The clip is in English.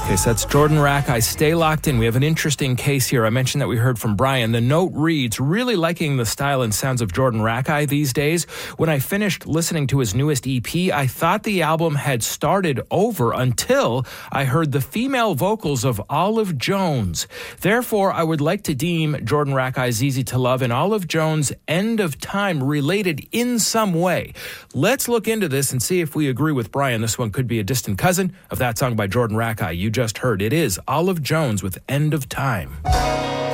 Okay, so that's Jordan Rakei. Stay locked in. We have an interesting case here. I mentioned that we heard from Brian. The note reads, really liking the style and sounds of Jordan Rakei these days. When I finished listening to his newest EP, I thought the album had started over until I heard the female vocals of Olive Jones. Therefore, I would like to deem Jordan Rakei's Easy to Love and Olive Jones' End of Time related in some way. Let's look into this and see if we agree with Brian. This one could be a distant cousin of that song by Jordan Rakei you just heard. It is Olive Jones with End of Time.